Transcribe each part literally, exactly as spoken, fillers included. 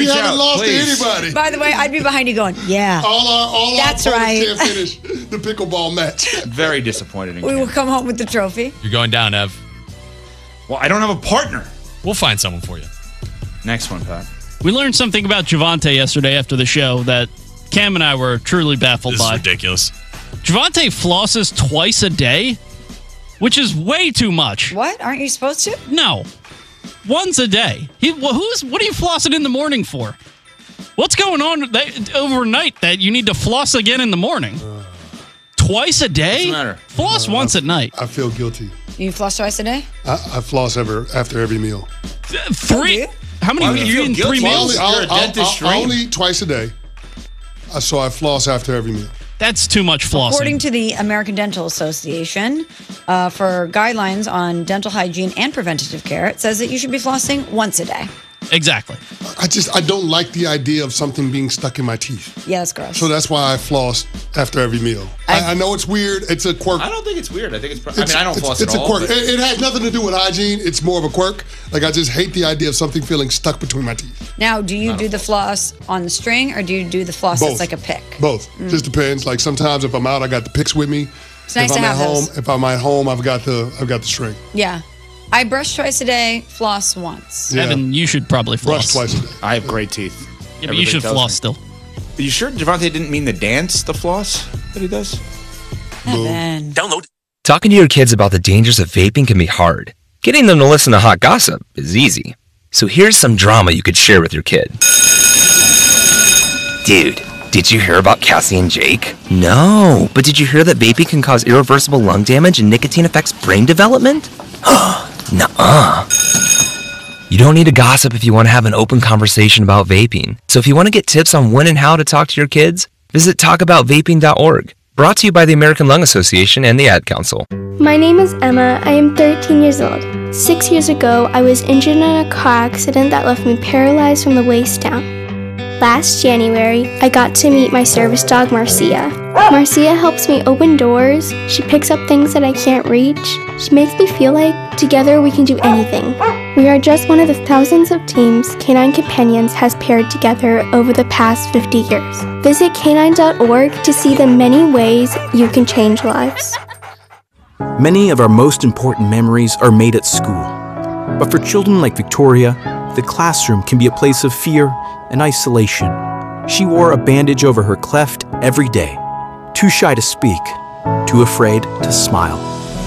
reach haven't out, lost please. to anybody. By the way, I'd be behind you going, yeah. All our, all That's our right. can't finish the pickleball match. Very disappointed in We will Cam. come home with the trophy. You're going down, Ev. Well, I don't have a partner. We'll find someone for you. Next one, Pat. We learned something about Javante yesterday after the show that Cam and I were truly baffled This by. is ridiculous. Javante flosses twice a day, which is way too much. What? Aren't you supposed to? No, once a day. He, well, who's? What are you flossing in the morning for? What's going on that, overnight that you need to floss again in the morning? Uh, twice a day? What's the matter? Floss Uh, once I, at night. I feel guilty. You floss twice a day? I, I floss ever, after every meal. Three? you? How many? Why do you You feel eating guilty? three Well, I meals? only, You're I'll, a I'll, dentist I'll, I stream. only eat twice a day. Uh, So I floss after every meal. That's too much flossing. According to the American Dental Association, uh, for guidelines on dental hygiene and preventative care, it says that you should be flossing once a day. Exactly. I just, I don't like the idea of something being stuck in my teeth. Yeah, that's gross. So that's why I floss after every meal. I, I know it's weird. It's a quirk. I don't think it's weird. I think it's. Pro- I It's- mean, I don't it's, floss it's at a all. quirk. but- It, it has nothing to do with hygiene. It's more of a quirk. Like, I just hate the idea of something feeling stuck between my teeth. Now, do you Not a do the floss on the string or do you do the floss Both. that's like a pick? Both. Just depends. Like, sometimes if I'm out, I got the picks with me. It's nice if I'm to at have home, those. if I'm at home, I've got the I've got the string. Yeah. I brush twice a day, floss once. Yeah. Evan, you should probably Brush floss. twice a day. I have great teeth. Yeah, but you Everybody should tells floss me. still. Are you sure Javante didn't mean the dance, the floss that he does? Evan. Download. Talking to your kids about the dangers of vaping can be hard. Getting them to listen to hot gossip is easy. So here's some drama you could share with your kid. Dude, did you hear about Cassie and Jake? No, but did you hear that vaping can cause irreversible lung damage and nicotine affects brain development? Nuh-uh. You don't need to gossip if you want to have an open conversation about vaping. So if you want to get tips on when and how to talk to your kids, visit talk about vaping dot org. Brought to you by the American Lung Association and the Ad Council. My name is Emma. I am thirteen years old. Six years ago, I was injured in a car accident that left me paralyzed from the waist down. Last January, I got to meet my service dog, Marcia. Marcia helps me open doors. She picks up things that I can't reach. She makes me feel like together we can do anything. We are just one of the thousands of teams Canine Companions has paired together over the past fifty years. Visit canine dot org to see the many ways you can change lives. Many of our most important memories are made at school. But for children like Victoria, the classroom can be a place of fear and isolation. She wore a bandage over her cleft every day, too shy to speak, too afraid to smile.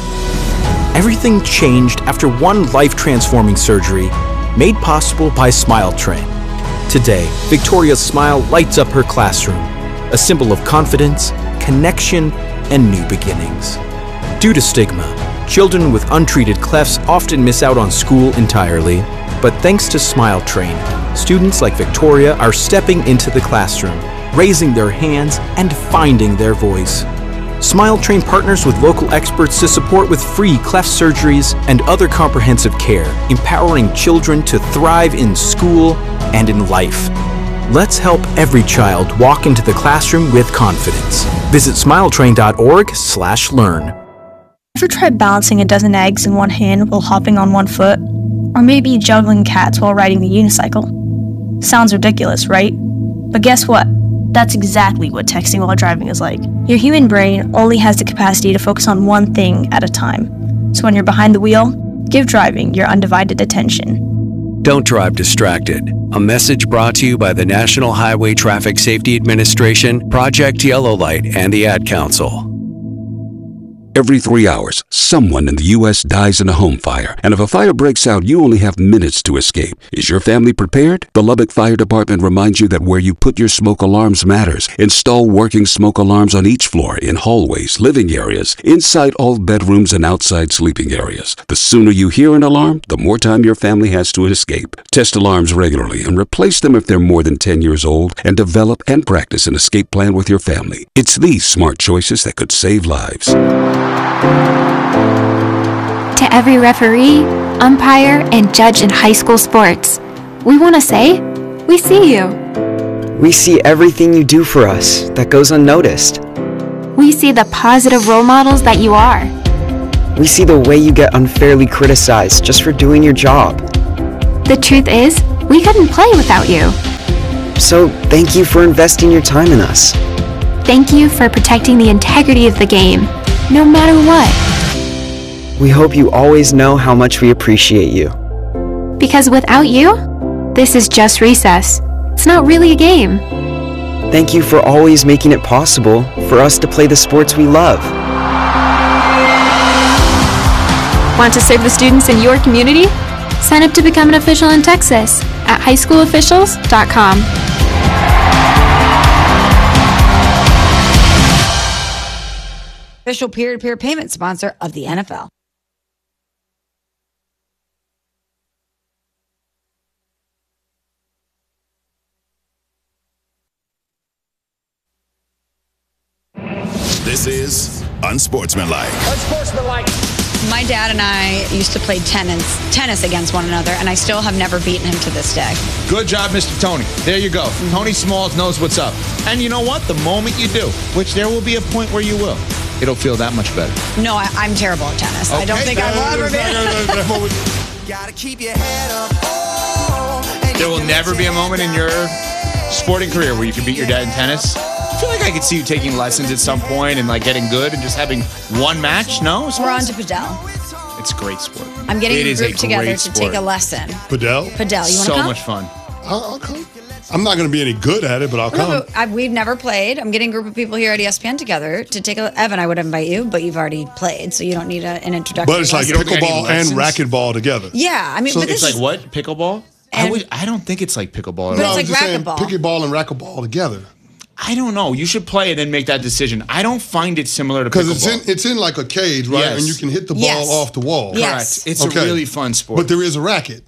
Everything changed after one life-transforming surgery made possible by Smile Train. Today, Victoria's smile lights up her classroom, a symbol of confidence, connection, and new beginnings. Due to stigma, children with untreated clefts often miss out on school entirely, but thanks to Smile Train, students like Victoria are stepping into the classroom, raising their hands, and finding their voice. Smile Train partners with local experts to support with free cleft surgeries and other comprehensive care, empowering children to thrive in school and in life. Let's help every child walk into the classroom with confidence. Visit smile train dot org slash learn. Ever tried balancing a dozen eggs in one hand while hopping on one foot? Or maybe juggling cats while riding the unicycle? Sounds ridiculous, right? But guess what? That's exactly what texting while driving is like. Your human brain only has the capacity to focus on one thing at a time. So when you're behind the wheel, give driving your undivided attention. Don't drive distracted. A message brought to you by the National Highway Traffic Safety Administration, Project Yellow Light, and the Ad Council. Every three hours, someone in the U S dies in a home fire. And if a fire breaks out, you only have minutes to escape. Is your family prepared? The Lubbock Fire Department reminds you that where you put your smoke alarms matters. Install working smoke alarms on each floor, in hallways, living areas, inside all bedrooms, and outside sleeping areas. The sooner you hear an alarm, the more time your family has to escape. Test alarms regularly and replace them if they're more than ten years old, and develop and practice an escape plan with your family. It's these smart choices that could save lives. To every referee, umpire, and judge in high school sports, we want to say, we see you. We see everything you do for us that goes unnoticed. We see the positive role models that you are. We see the way you get unfairly criticized just for doing your job. The truth is, we couldn't play without you. So thank you for investing your time in us. Thank you for protecting the integrity of the game, no matter what. We hope you always know how much we appreciate you. Because without you, this is just recess. It's not really a game. Thank you for always making it possible for us to play the sports we love. Want to serve the students in your community? Sign up to become an official in Texas at high school officials dot com. Official peer-to-peer payment sponsor of the N F L. This is Unsportsmanlike. Unsportsmanlike. My dad and I used to play tennis, tennis against one another, and I still have never beaten him to this day. Good job, Mister Tony. There you go. Mm-hmm. Tony Smalls knows what's up. And you know what? The moment you do, which there will be a point where you will, it'll feel that much better. No, I, I'm terrible at tennis. Okay. I don't think I will ever be. Gotta keep your head up. Oh, there will never be a moment in your sporting career where you can beat your dad in tennis. I feel like I could see you taking lessons at some point and like getting good and just having one match. No, we're on to Padel. It's a great sport. I'm getting it a group a together to sport. take a lesson. Padel. Padel. You want to so come? much fun. I'll, I'll come. I'm not going to be any good at it, but I'll come. No, but I, we've never played. I'm getting a group of people here at E S P N together to take a. Evan, I would invite you, but you've already played, so you don't need a, an introduction. But it's like pickleball and racquetball together. Yeah, I mean, so but it's this like what pickleball? I would. I don't think it's like pickleball. But at all. it's like racquetball. Pickleball and racquetball together. I don't know. You should play and then make that decision. I don't find it similar to because pickleball. it's in it's in like a cage, right? Yes. And you can hit the ball Yes. off the wall. Yes. Correct. It's Okay. a really fun sport. But there is a racket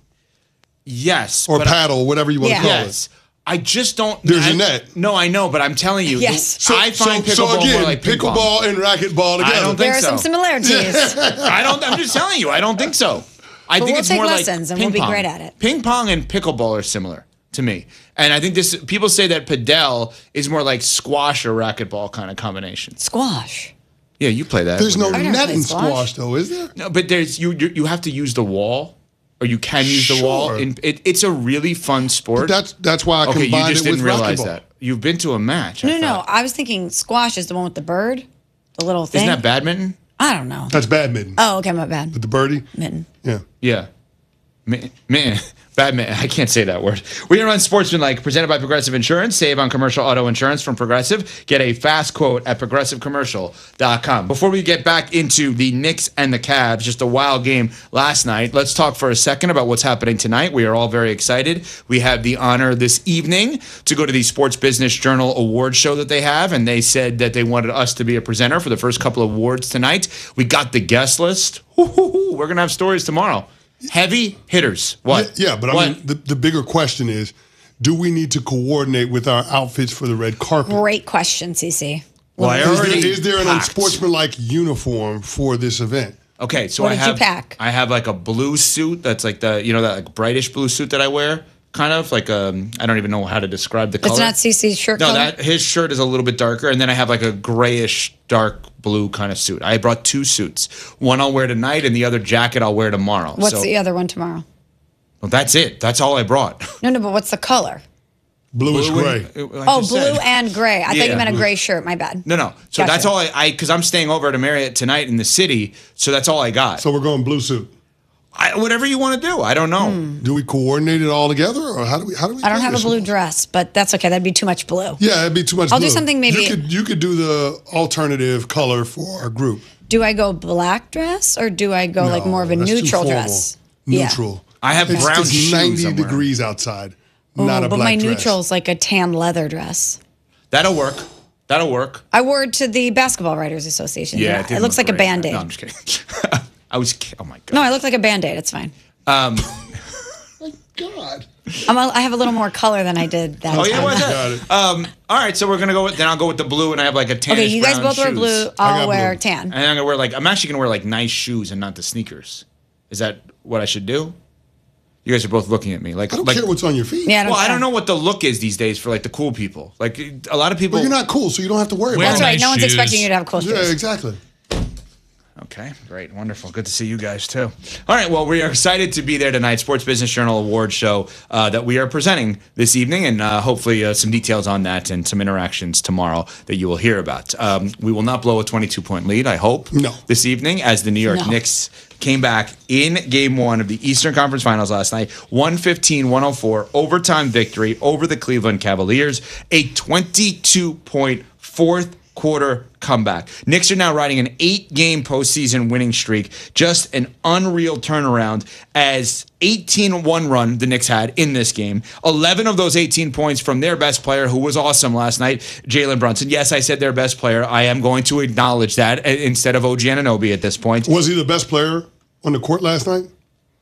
yes, or but paddle, whatever you want Yeah. to call yes. it. I just don't. There's I, a net. No, I know, but I'm telling you. Yes. the- I find so, pickleball so again, more like ping pong. pickleball and racquetball together. I don't think There are so. some similarities. I don't. I'm just telling you. I don't think so. I But think we'll it's take more lessons like and ping we'll be pong. great at it. Ping pong and pickleball are similar to me, and I think this. People say that padel is more like squash or racquetball kind of combination. Squash. Yeah, you play that. There's no I've never net played in squash. squash, though, is there? No, but there's you. You, you have to use the wall, or you can use the wall. Sure. In, it, it's a really fun sport. But that's that's why I okay, you combined just it with didn't realize racquetball. that. You've been to a match. I No, no, thought. I was thinking squash is the one with the bird, the little thing. Isn't that badminton? I don't know. That's badminton. Oh, okay, my bad. With the birdie. Mitten. Yeah. Yeah. Man, man, badminton. I can't say that word. We are on Sportsmanlike, presented by Progressive Insurance. Save on commercial auto insurance from Progressive. Get a fast quote at progressive commercial dot com. Before we get back into the Knicks and the Cavs, just a wild game last night, let's talk for a second about what's happening tonight. We are all very excited. We have the honor this evening to go to the Sports Business Journal award show that they have, and they said that they wanted us to be a presenter for the first couple of awards tonight. We got the guest list. Woo-hoo-hoo. We're going to have stories tomorrow. Heavy hitters. What? Yeah, yeah, but What? I mean, the, the bigger question is, do we need to coordinate with our outfits for the red carpet? Great question, Cece. Well, I Is there, already is there an packed. unsportsmanlike uniform for this event? Okay, so What I did you have pack? I have like a blue suit that's like the you know that like brightish blue suit that I wear, kind of like um I don't even know how to describe the color. It's not Cece's shirt No, color? that his shirt is a little bit darker, and then I have like a grayish dark blue kind of suit. I brought two suits. One I'll wear tonight, and the other jacket I'll wear tomorrow. What's so, the other one tomorrow? Well, that's it. That's all I brought. No, no, but what's the color? Bluish Blue gray. and- like oh, you blue said. and gray. I thought Yeah. you meant a gray shirt. My bad. No, no. So Gotcha. that's all I, I, because I'm staying over at a Marriott tonight in the city. So that's all I got. So we're going blue suit. I, whatever you want to do. I don't know. Do we coordinate it all together, or how do we? How do we? Hmm. I don't do have a this? blue dress, but that's okay. That'd be too much blue. Yeah, it'd be too much. I'll do blue. something maybe- You could you could do the alternative color for our group. Do I go black dress or do I go like more of a That's too neutral formal. dress? Neutral. I have it's, brown it's shoes ninety I'm wearing. degrees outside. Yeah. Not Ooh, a but black my dress. neutral's like a tan leather dress. That'll work. That'll work. I wore it to the Basketball Writers Association. Yeah, Yeah, it it, didn't looks look like a great. band-aid. No, I'm just kidding. I was. ki- Oh my god. No, I look like a band-aid. It's fine. Um, God. I'm a, I have a little more color than I did that oh time. yeah, what's that? Um, all right, so we're gonna go with. Then I'll go with the blue, and I have like a tan. Okay, you guys both wear blue. I'll wear blue. tan. And I'm gonna wear like. I'm actually gonna wear like nice shoes and not the sneakers. Is that what I should do? You guys are both looking at me like. I don't like, care what's on your feet. Yeah, I don't well, I care. don't know what the look is these days for like the cool people. Like a lot of people. But you're not cool, so you don't have to worry Wear about That's it. right. nice No one's shoes. expecting you to have cool Yeah, shoes. exactly. Okay, great, wonderful. Good to see you guys too. All right, well, we are excited to be there tonight. Sports Business Journal Award Show uh, that we are presenting this evening, and uh, hopefully uh, some details on that and some interactions tomorrow that you will hear about. Um, we will not blow a twenty-two point lead, I hope, no. this evening, as the New York No. Knicks came back in Game One of the Eastern Conference Finals last night, one fifteen one oh four overtime victory over the Cleveland Cavaliers, a twenty-two point fourth quarter comeback. Knicks are now riding an eight-game postseason winning streak. Just an unreal turnaround as eighteen one run the Knicks had in this game. eleven of those eighteen points from their best player, who was awesome last night, Jalen Brunson. Yes, I said their best player. I am going to acknowledge that instead of O G Anunoby at this point. Was he the best player on the court last night?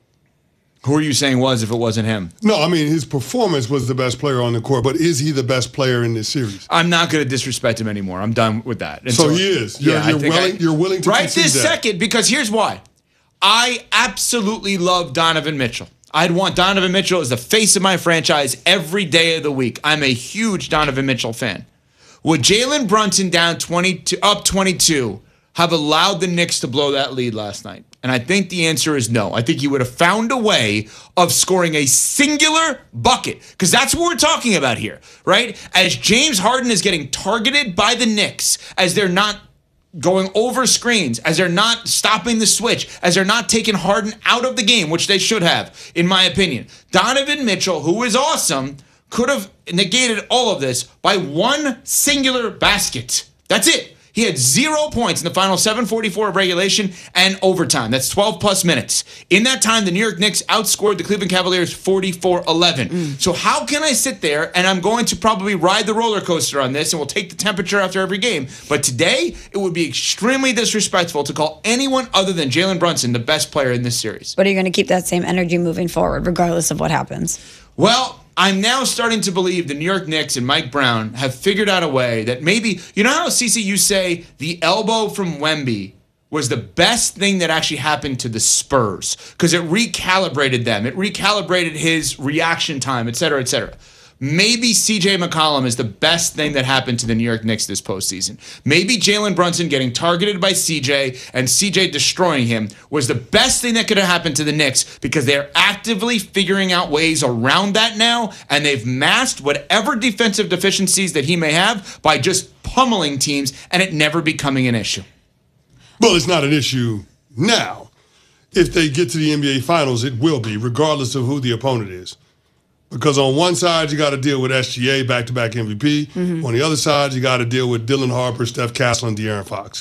Who are you saying was if it wasn't him? No, I mean, his performance was the best player on the court, but is he the best player in this series? I'm not going to disrespect him anymore. I'm done with that. And so, he is. You're, yeah, I you're, think willing, I- you're willing to right concede this that. second, because here's why. I absolutely love Donovan Mitchell. I'd want Donovan Mitchell as the face of my franchise every day of the week. I'm a huge Donovan Mitchell fan. Would Jalen Brunson down twenty-two, up twenty-two, have allowed the Knicks to blow that lead last night? And I think the answer is no. I think he would have found a way of scoring a singular bucket, because that's what we're talking about here, right? As James Harden is getting targeted by the Knicks, as they're not going over screens, as they're not stopping the switch, as they're not taking Harden out of the game, which they should have, in my opinion. Donovan Mitchell, who is awesome, could have negated all of this by one singular basket. That's it. He had zero points in the final seven forty-four of regulation and overtime. That's twelve plus minutes. In that time, the New York Knicks outscored the Cleveland Cavaliers forty-four eleven. Mm. So how can I sit there, and I'm going to probably ride the roller coaster on this, and we'll take the temperature after every game. But today, it would be extremely disrespectful to call anyone other than Jalen Brunson the best player in this series. But are you going to keep that same energy moving forward, regardless of what happens? Well, I'm now starting to believe the New York Knicks and Mike Brown have figured out a way that maybe, you know how, Cece, you say the elbow from Wemby was the best thing that actually happened to the Spurs because it recalibrated them. It recalibrated his reaction time, et cetera, et cetera. Maybe C J McCollum is the best thing that happened to the New York Knicks this postseason. Maybe Jalen Brunson getting targeted by C J and C J destroying him was the best thing that could have happened to the Knicks because they're actively figuring out ways around that now, and they've masked whatever defensive deficiencies that he may have by just pummeling teams and it never becoming an issue. Well, it's not an issue now. If they get to the N B A Finals, it will be, regardless of who the opponent is. Because on one side, you got to deal with S G A, back-to-back M V P. Mm-hmm. On the other side, you got to deal with Dylan Harper, Steph Castle, and De'Aaron Fox.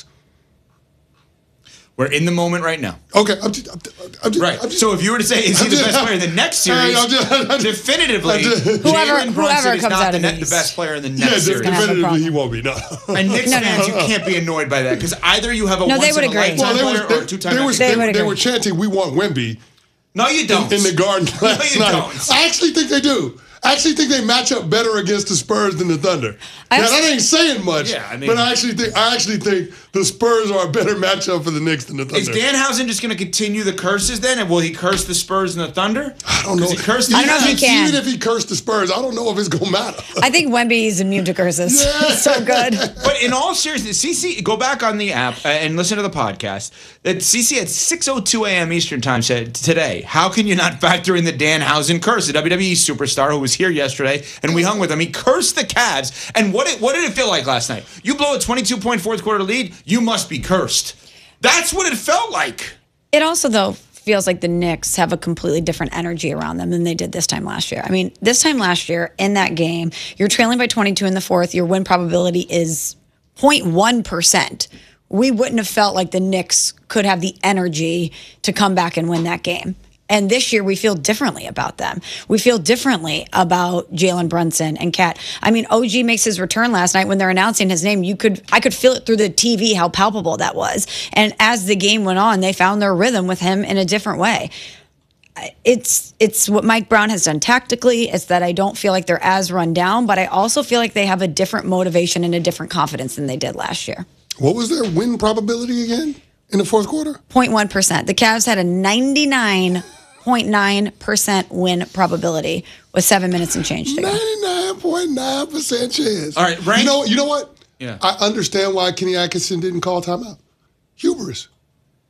We're in the moment right now. Okay. I'm just, I'm, I'm just, right. I'm just, so if you were to say, is he I'm the just, best player in the next series, I'm just, I'm just, definitively, just, whoever, Jalen Brunson whoever is comes not out the, of net, the these. best player in the yeah, next series. definitively he won't be, no. And Knicks No, no, fans, no. you can't be annoyed by that because either you have a No, they would agree. once-in-a-lifetime Well, they, was, player they, or a two-time they, M V P. was, They they, would they agree. were chanting, we want Wemby. No, you don't. In, in the Garden last you night. don't. I actually think they do. I actually think they match up better against the Spurs than the Thunder. I Now, actually- that ain't saying much, Yeah, I mean- but I actually think I actually think the Spurs are a better matchup for the Knicks than the Thunder. Is Danhausen just going to continue the curses then? And will he curse the Spurs and the Thunder? I don't know. He cursed I don't know if he Even- can. Even if he cursed the Spurs, I don't know if it's going to matter. I think Wemby is immune to curses. Yeah. so good. But in all seriousness, C C, go back on the app uh, and listen to the podcast. That C C at six oh two a.m. Eastern time said today, how can you not factor in the Danhausen curse, the W W E superstar who was here yesterday, and we hung with him. He cursed the Cavs. And what, it, what did it feel like last night? You blow a twenty-two point fourth quarter lead, you must be cursed. That's what it felt like. It also, though, feels like the Knicks have a completely different energy around them than they did this time last year. I mean, this time last year, in that game, you're trailing by twenty-two in the fourth. Your win probability is zero point one percent. We wouldn't have felt like the Knicks could have the energy to come back and win that game. And this year, we feel differently about them. We feel differently about Jalen Brunson and Cat. I mean, O G makes his return last night when they're announcing his name. You could, I could feel it through the T V how palpable that was. And as the game went on, they found their rhythm with him in a different way. It's it's what Mike Brown has done tactically. It's that I don't feel like they're as run down, but I also feel like they have a different motivation and a different confidence than they did last year. What was their win probability again in the fourth quarter? zero point one percent. The Cavs had a ninety-nine point nine percent win probability with seven minutes and change to go. ninety-nine point nine percent chance. All right, rank- You know, you know what? Yeah. I understand why Kenny Atkinson didn't call timeout. Hubris.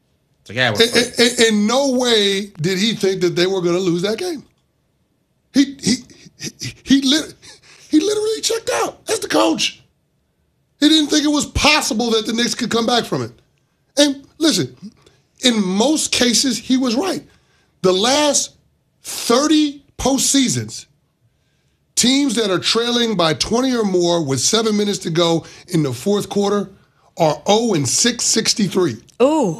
It's like, yeah, we're in, in, in no way did he think that they were going to lose that game. He he he he, lit, he literally checked out as the coach. He didn't think it was possible that the Knicks could come back from it. And listen, in most cases, he was right. The last thirty postseasons, teams that are trailing by twenty or more with seven minutes to go in the fourth quarter are oh and six sixty-three. Ooh.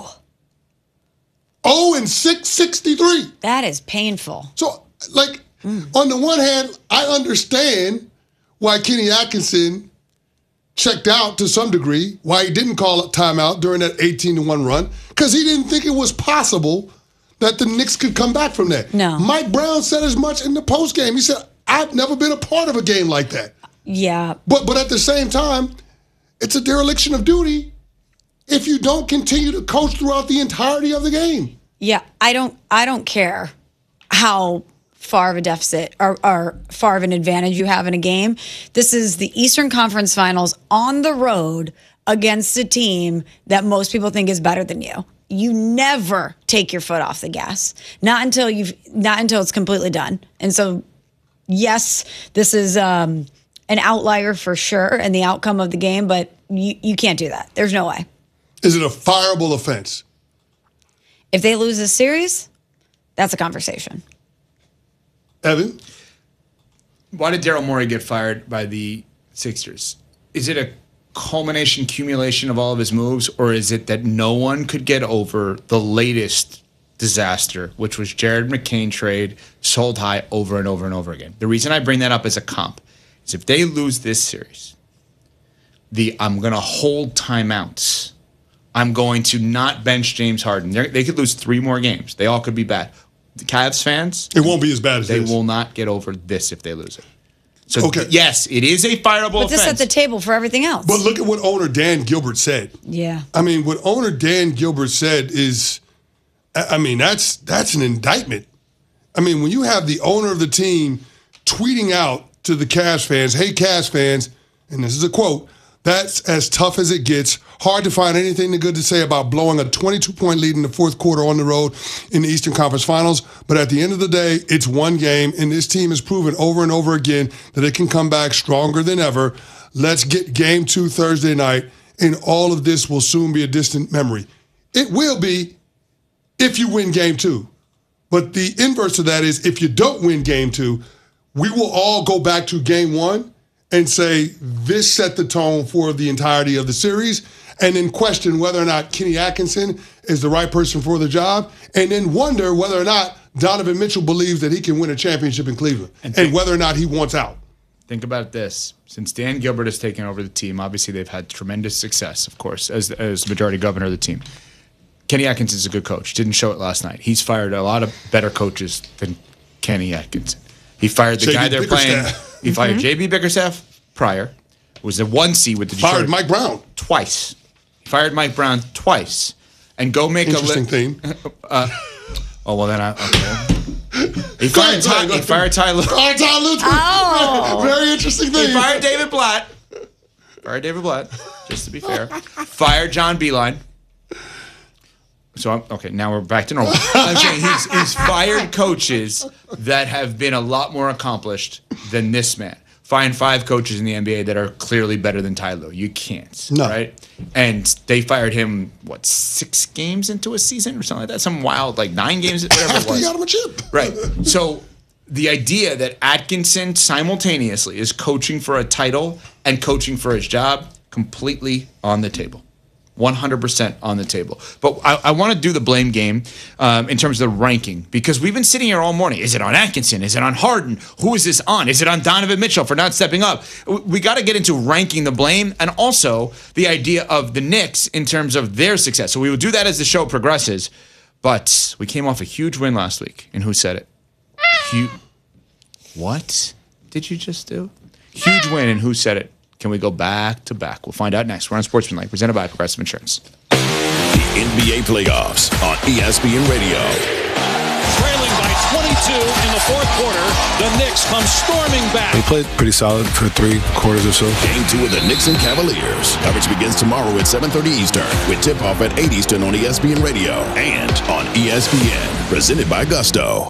oh and six sixty-three. That is painful. So, like, mm. on the one hand, I understand why Kenny Atkinson checked out to some degree, why he didn't call a timeout during that eighteen to one run, because he didn't think it was possible that the Knicks could come back from that. No. Mike Brown said as much in the postgame. He said, I've never been a part of a game like that. Yeah. But but at the same time, it's a dereliction of duty if you don't continue to coach throughout the entirety of the game. Yeah, I don't I don't care how far of a deficit or, or far of an advantage you have in a game. This is the Eastern Conference Finals on the road against a team that most people think is better than you. You never take your foot off the gas. Not until you've not until it's completely done. And so yes, this is um, an outlier for sure in the outcome of the game, but you, you can't do that. There's no way. Is it a fireable offense? If they lose this series, that's a conversation. Evan? Why did Daryl Morey get fired by the Sixers? Is it a culmination, accumulation of all of his moves, or is it that no one could get over the latest disaster, which was Jared McCain trade, sold high over and over and over again? The reason I bring that up as a comp is if they lose this series, the I'm going to hold timeouts. I'm going to not bench James Harden. They're, they could lose three more games. They all could be bad. The Cavs fans, it won't be as bad as they this. will not get over this if they lose it. So okay. th- yes, it is a fireable But this offense. set the table for everything else. But look at what owner Dan Gilbert said. Yeah. I mean, what owner Dan Gilbert said is, I mean, that's that's an indictment. I mean, when you have the owner of the team tweeting out to the Cavs fans, hey, Cavs fans, and this is a quote, that's as tough as it gets. Hard to find anything good to say about blowing a twenty-two point lead in the fourth quarter on the road in the Eastern Conference Finals. But at the end of the day, it's one game, and this team has proven over and over again that it can come back stronger than ever. Let's get game two Thursday night, and all of this will soon be a distant memory. It will be if you win game two. But the inverse of that is if you don't win game two, we will all go back to game one and say this set the tone for the entirety of the series, and then question whether or not Kenny Atkinson is the right person for the job, and then wonder whether or not Donovan Mitchell believes that he can win a championship in Cleveland, and, think, and whether or not he wants out. Think about this. Since Dan Gilbert has taken over the team, obviously they've had tremendous success, of course, as, as majority governor of the team. Kenny Atkinson's a good coach. Didn't show it last night. He's fired a lot of better coaches than Kenny Atkinson. He fired the J B guy they're playing. He fired Mm-hmm. J B Bickerstaff prior. Was the one seed with the Detroit. Fired Mike Brown. Twice. He fired Mike Brown twice. And go make Interesting a li- theme. Uh, oh, well, then I. Okay. He fired Ty, he fired Ty Lue. Fired Ty Lue. Oh. Very interesting thing. He fired David Blatt. Fired David Blatt, just to be fair. Fired John Beilein. So, I'm, okay, now we're back to normal. I'm saying he's, he's fired coaches that have been a lot more accomplished than this man. Find five coaches in the N B A that are clearly better than Ty Lue. You can't, no. right? And they fired him, what, six games into a season or something like that? Some wild, like nine games, whatever After it was. he got him a chip. Right. So the idea that Atkinson simultaneously is coaching for a title and coaching for his job, completely on the table. one hundred percent on the table. But I, I want to do the blame game um, in terms of the ranking, because we've been sitting here all morning. Is it on Atkinson? Is it on Harden? Who is this on? Is it on Donovan Mitchell for not stepping up? We, we got to get into ranking the blame, and also the idea of the Knicks in terms of their success. So we will do that as the show progresses. But we came off a huge win last week. And who said it? Huge. What did you just do? Huge win, and who said it? Can we go back to back? We'll find out next. We're on Sportsmanlike, presented by Progressive Insurance. The N B A playoffs on E S P N Radio. Trailing by twenty. two in the fourth quarter. The Knicks come storming back. They played pretty solid for three quarters or so. Game two of the Knicks and Cavaliers. Coverage begins tomorrow at seven thirty Eastern with tip-off at eight Eastern on E S P N Radio and on E S P N. Presented by Gusto.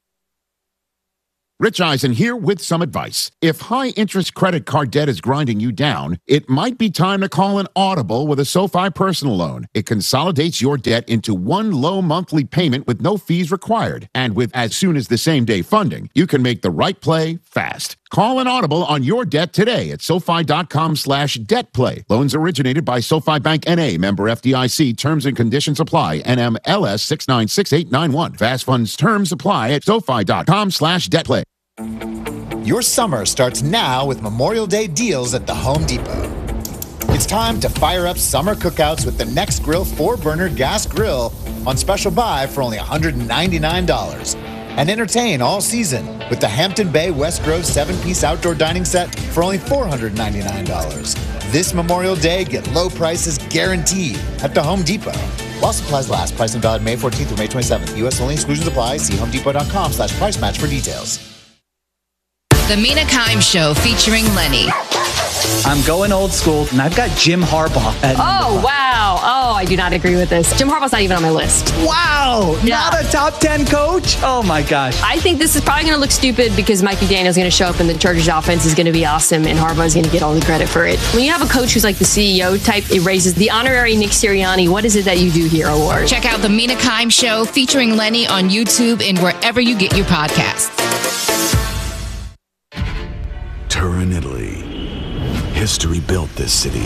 Rich Eisen here with some advice. If high-interest credit card debt is grinding you down, it might be time to call an Audible with a SoFi personal loan. It consolidates your debt into one low monthly payment with no fees required. And with as soon as the same-day funding, you can make the right play fast. Call an Audible on your debt today at SoFi.com slash debt play. Loans originated by SoFi Bank N A, member F D I C. Terms and conditions apply. N M L S six nine six eight nine one. Fast funds terms apply at SoFi.com slash debt play. Your summer starts now with Memorial Day deals at the Home Depot. It's time to fire up summer cookouts with the Next Grill four-burner gas grill on special buy for only one hundred ninety-nine dollars. And entertain all season with the Hampton Bay West Grove seven-piece outdoor dining set for only four hundred ninety-nine dollars. This Memorial Day, get low prices guaranteed at the Home Depot. While supplies last, pricing valid May fourteenth through May twenty-seventh. U S only, exclusions apply. See homedepot.com slash price match for details. The Mina Kimes Show featuring Lenny. I'm going old school, and I've got Jim Harbaugh at Oh, wow. Oh, I do not agree with this. Jim Harbaugh's not even on my list. Wow. Yeah. Not a top ten coach? Oh, my gosh. I think this is probably going to look stupid because Mike McDaniel's going to show up and the Chargers offense is going to be awesome and Harbaugh's going to get all the credit for it. When you have a coach who's like the C E O type, it raises the honorary Nick Sirianni, what is it that you do here award. Check out the Mina Kimes Show featuring Lenny on YouTube and wherever you get your podcasts. Turin, Italy. History built this city.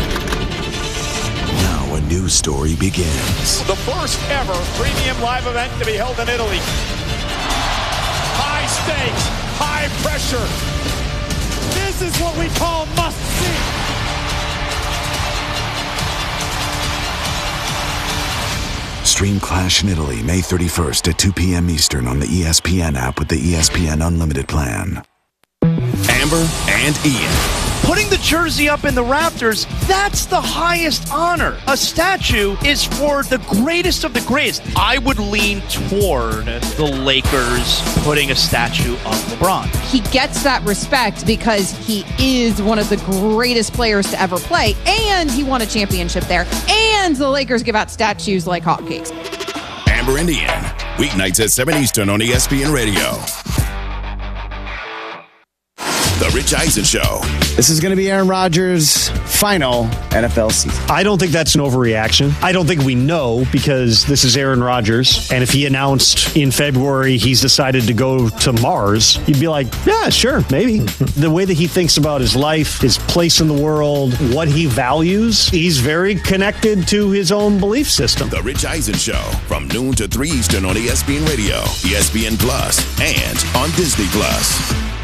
Now a new story begins. The first ever premium live event to be held in Italy. High stakes, high pressure. This is what we call must see. Stream Clash in Italy May thirty-first at two p.m. Eastern on the E S P N app with the E S P N Unlimited plan. Amber and Ian. Putting the jersey up in the rafters, that's the highest honor. A statue is for the greatest of the greatest. I would lean toward the Lakers putting a statue of LeBron. He gets that respect because he is one of the greatest players to ever play, and he won a championship there, and the Lakers give out statues like hotcakes. Amber and Ian, weeknights at seven Eastern on E S P N Radio. The Rich Eisen Show. This is going to be Aaron Rodgers' final N F L season. I don't think that's an overreaction. I don't think we know because this is Aaron Rodgers. And if he announced in February he's decided to go to Mars, you'd be like, yeah, sure, maybe. The way that he thinks about his life, his place in the world, what he values, he's very connected to his own belief system. The Rich Eisen Show from noon to three Eastern on E S P N Radio, E S P N Plus, and on Disney Plus.